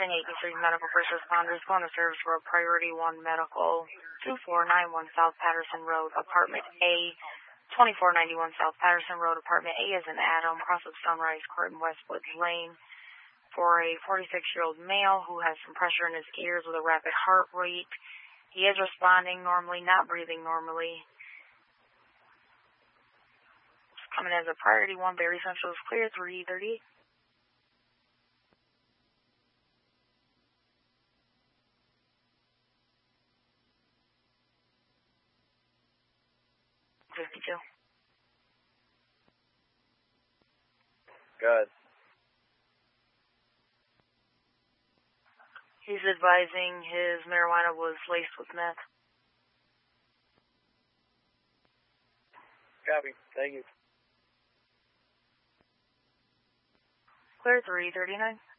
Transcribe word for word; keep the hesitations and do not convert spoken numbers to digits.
Attention eighty-three medical first responders, phone of service for Priority one Medical, two four nine one South Patterson Road, Apartment A, twenty-four ninety-one South Patterson Road, Apartment A as in Adam, cross of Sunrise Court in Westwoods Lane, for a forty-six-year-old male who has some pressure in his ears with a rapid heart rate. He is responding normally, not breathing normally. Coming as a Priority one, Berry Central is clear, three thirty. fifty-two. Good. He's advising his marijuana was laced with meth. Copy. Thank you. Clear, three thirty-nine.